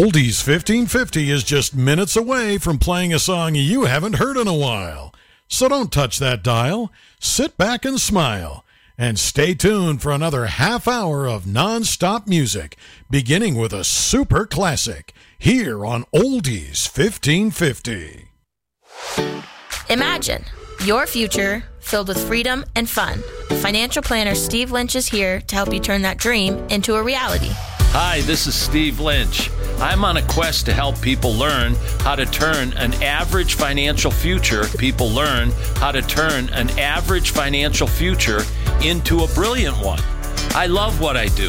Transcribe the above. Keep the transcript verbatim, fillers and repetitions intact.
Oldies fifteen fifty is just minutes away from playing a song you haven't heard in a while. So don't touch that dial. Sit back and smile. And stay tuned for another half hour of non-stop music, beginning with a super classic, here on Oldies fifteen fifty. Imagine your future filled with freedom and fun. Financial planner Steve Lynch is here to help you turn that dream into a reality. Hi, this is Steve Lynch. I'm on a quest to help people learn how to turn an average financial future. People learn how to turn an average financial future into a brilliant one. I love what I do.